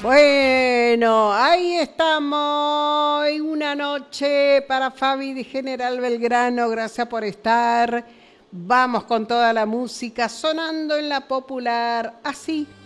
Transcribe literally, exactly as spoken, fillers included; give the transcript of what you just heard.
Bueno, ahí estamos. Una noche para Fabi de General Belgrano. Gracias por estar. Vamos con toda la música sonando en la popular. Así.